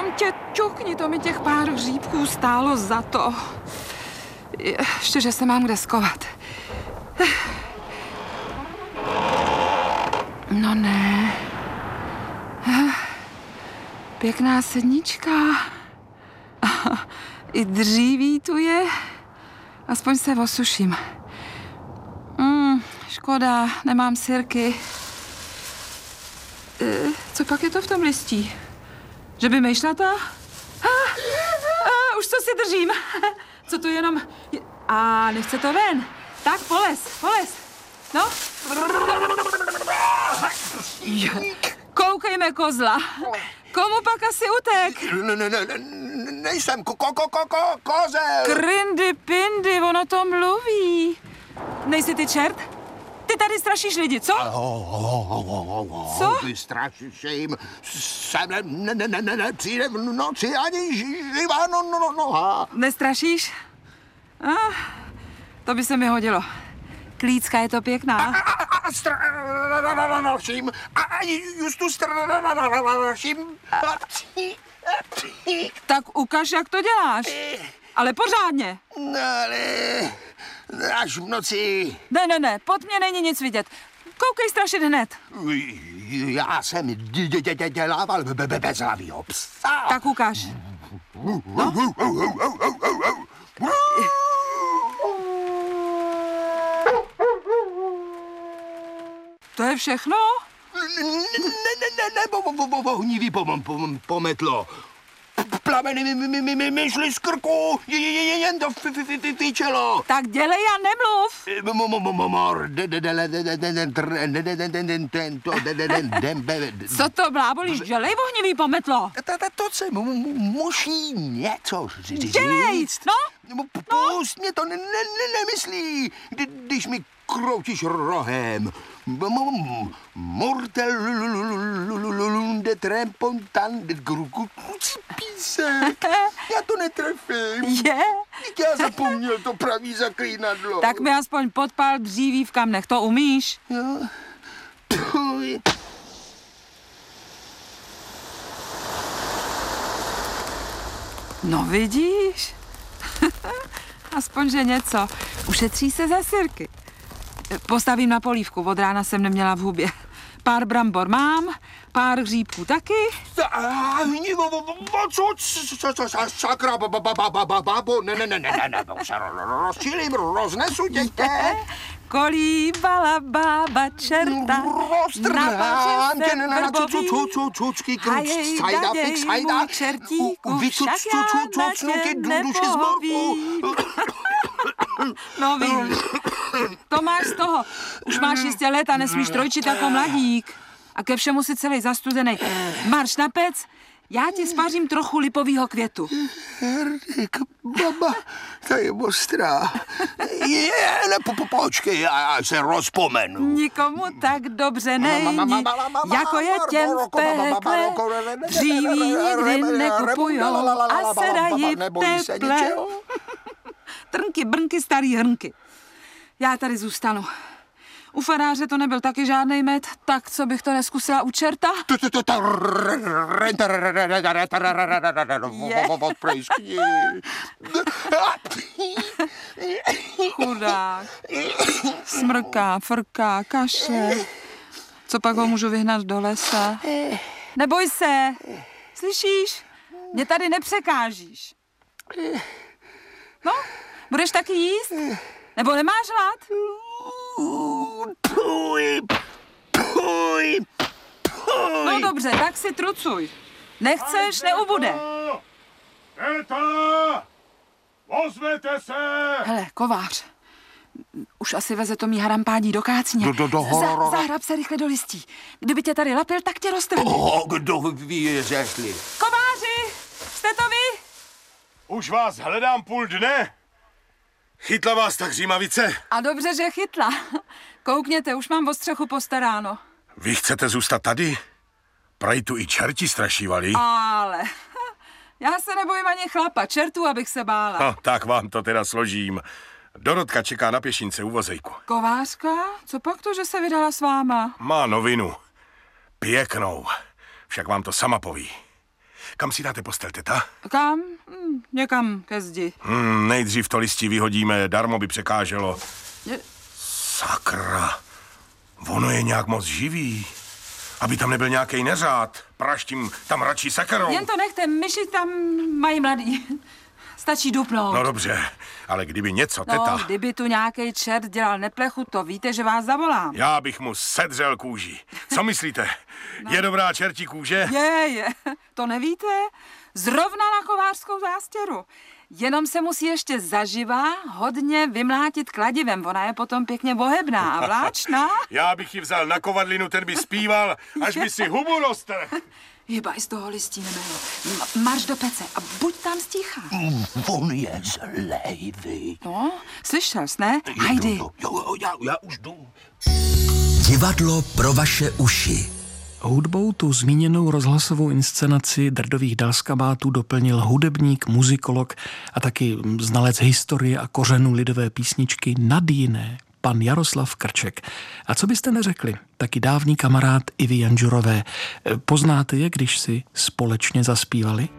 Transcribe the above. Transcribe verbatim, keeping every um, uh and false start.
prosím tě, ťukni, to mi těch pár hříbků stálo za to. Ještě, že se mám kde skovat. No ne. Pěkná sednička. I dříví tu je. Aspoň se osuším. Mm, škoda, nemám sirky. E, co pak je to v tom listí? Že by mejšlata? A, a, už co si držím. Co to jenom... A nechce to ven. Tak polez, polez. No. Koukejme, kozla. Komu pak asi utek? Ne, ne, ne, nejsem ko, ko, ko, ko, kozel. Krindy pindy, ono to mluví. Nejsi ty čert? Ty tady strašíš lidi, co? Co? Ty strašíš jim. Sem ne, ne, ne, ne, ne, přijde v noci ani živá no, no, noha. Nestrašíš? Ah, to by se mi hodilo. Klícka je to pěkná. A straším. A justu straším. Tak ukaž, jak to děláš. Ale pořádně. No ale až v noci. Ne, ne, ne, pod mě není nic vidět. Koukej strašit hned. Já jsem dělával bezhlavýho psa. Tak ukaž. No. To je všechno? Ne, ne, ne, ne, vohnivý pometlo. Plameny mi myšly z krku, jen to fičelo. Tak dělej a nemluv. Co to blábolíš? Dělej, vohnivý pometlo. To se musí něco říct. Dělej, no. Pust mě to nemyslí, když mi kroutíš rohem. Mortelunde trempontan de písek. Já to netrefím. Je? Já zapomněl to pravý zaklínadlo. Tak mi aspoň podpál dříví v kamnech, to umíš? Jo. No vidíš? Aspoň, že něco. Ušetří se za sirky. Postavím na polívku, od rána jsem neměla v hubě. Pár brambor mám, pár hříbků taky. Sakra, babo, ne, ne, ne, ne, ne, se rozčilím, roznesu dějte. Kolíbala bába čerta, roztrhám tě na cucucucucky kruč, sajda, fix, sajda, čertíku, však já na tě nepovím. No víš, to máš z toho. Už máš jistě let a nesmíš trojčit jako mladík. A ke všemu si celý zastudenej. Marš na pec, já ti spařím trochu lipovýho květu. Herdik, baba, to je ostrá. Je, ne, po, po, počkej, já se rozpomenu. Nikomu tak dobře není, jako je těm v pekle. Dříví nikdy nekupujou a sedají v teple. Trnky, brnky, starý hrnky. Já tady zůstanu. U faráře to nebyl taky žádnej med, tak co bych to neskusila u čerta? Chudák. Smrká, frká, kašle. Co pak ho můžu vyhnat do lesa? Neboj se. Slyšíš? Mě tady nepřekážíš. No, budeš taky jíst? Nebo nemáš hlad? Puj, puj, puj. No dobře, tak si trucuj. Nechceš, neubude. Eta! Ozvěte se! Hele, kovář. Už asi veze to mý harampádí do kácně. Do, do, do Za, zahrab se rychle do listí. Kdyby tě tady lapil, tak tě roztrhne. Oh, kdo ví, řekli. Kováři, jste to vy? Už vás hledám půl dne. Chytla vás ta hřímavice? A dobře, že chytla. Koukněte, už mám o střechu postaráno. Vy chcete zůstat tady? Prej tu i čerti strašívali. Ale já se nebojím ani chlapa, čertů, abych se bála. No, tak vám to teda složím. Dorotka čeká na pěšince u vozejku. Kovářka? Co pak to, že se vydala s váma? Má novinu. Pěknou. Však vám to sama poví. Kam si dáte postel, teta? Kam? Hm, někam ke zdi. Hmm, nejdřív to listí vyhodíme, darmo by překáželo. Je... Sakra, ono je nějak moc živý. Aby tam nebyl nějaký neřád. Praštím tam radši sekerou. Jen to nechte, myši tam mají mladý. Stačí dupnout. No dobře, ale kdyby něco, teta... No, kdyby tu nějaký čert dělal neplechu, to víte, že vás zavolám. Já bych mu sedřel kůži. Co myslíte? No. Je dobrá čertí kůže? Je, je. To nevíte? Zrovna na kovářskou zástěru. Jenom se musí ještě zaživa hodně vymlátit kladivem. Ona je potom pěkně bohebná a vláčná. Já bych ji vzal na kovadlinu, ten by zpíval, až by si hubu roztrhl. Hýbaj z toho listí, Nemelo. Marš do pece a buď tam sticha. Mm, on je zlej, vy. No, slyšel jsi, ne? Hajdy. Jo, jo, jo, já, já už jdu. Divadlo pro vaše uši. Hudbou tu zmíněnou rozhlasovou inscenaci Drdových dalskabátů doplnil hudebník, muzikolog a taky znalec historie a kořenů lidové písničky nad jiné, pan Jaroslav Krček. A co byste neřekli, taky dávný kamarád Ivy Janžurové. Poznáte je, když si společně zaspívali?